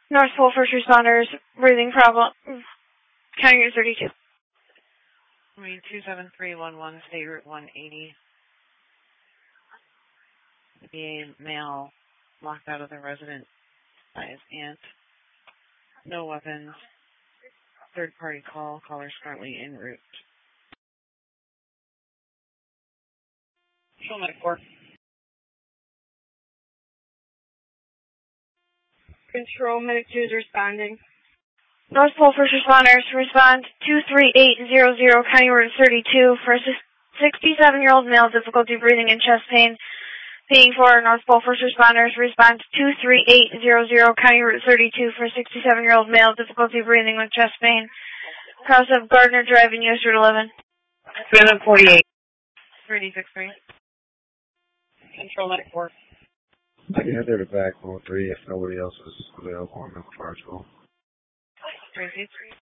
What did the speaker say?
North Pole first responders, breathing problem, County Route 32. Marine 27311, State Route 180. The male locked out of the residence by his aunt. No weapons. Third party call. Caller's currently en route. Control Medic 4. Control Medic 2 is responding. North Pole first responders, respond 23800 County Route 32 for a 67-year-old male, difficulty breathing and chest pain. Being for North Pole first responders, respond 23800 County Route 32 for a 67-year-old male, difficulty breathing with chest pain. Cross of Gardner Drive in US Route 11. 348. 3D63. Control Medic 4. I can head there to back 103 if nobody else is available on the fire tool. 3D3.